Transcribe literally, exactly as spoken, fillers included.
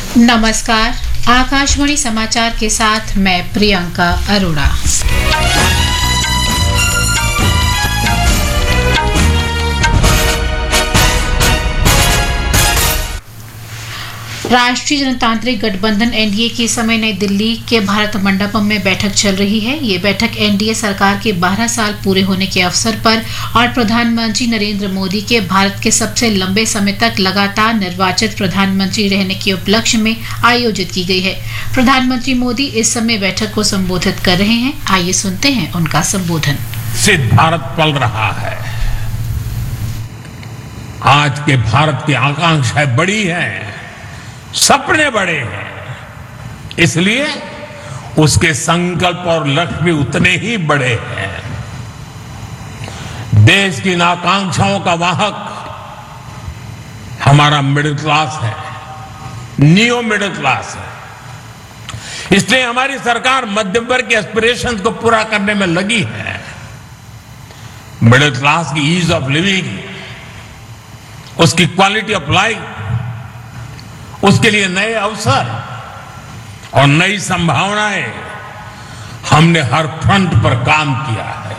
नमस्कार, आकाशवाणी समाचार के साथ मैं प्रियंका अरोड़ा। राष्ट्रीय जनतांत्रिक गठबंधन एनडीए के समय नई दिल्ली के भारत मंडपम में बैठक चल रही है। ये बैठक एनडीए सरकार के बारह साल पूरे होने के अवसर पर और प्रधानमंत्री नरेंद्र मोदी के भारत के सबसे लंबे समय तक लगातार निर्वाचित प्रधानमंत्री रहने के उपलक्ष्य में आयोजित की गई है। प्रधानमंत्री मोदी इस समय बैठक को संबोधित कर रहे हैं। आइए सुनते हैं उनका संबोधन। विकसित भारत पल रहा है। आज के भारत की आकांक्षाएं बड़ी हैं, सपने बड़े हैं, इसलिए उसके संकल्प और लक्ष्य भी उतने ही बड़े हैं। देश की इन आकांक्षाओं का वाहक हमारा मिडिल क्लास है, नियो मिडिल क्लास है। इसलिए हमारी सरकार मध्यम वर्ग के एस्पिरेशंस को पूरा करने में लगी है। मिडिल क्लास की ईज ऑफ लिविंग, उसकी क्वालिटी ऑफ लाइफ, उसके लिए नए अवसर और नई संभावनाएं, हमने हर फ्रंट पर काम किया है।